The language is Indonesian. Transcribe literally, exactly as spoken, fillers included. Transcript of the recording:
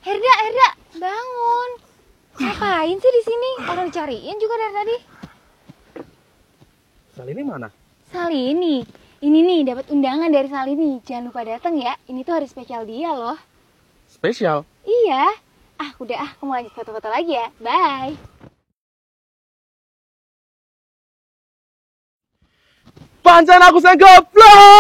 Herda, Herda, bangun. Ngapain sih di sini? Orang cariin juga dari tadi. Salini mana? Salini. Ini nih dapat undangan dari Salini. Jangan lupa datang ya. Ini tuh hari spesial dia loh. Spesial? Iya. Ah, udah ah, kamu lanjut foto-foto lagi ya. Bye. Pancen aku sing goblok.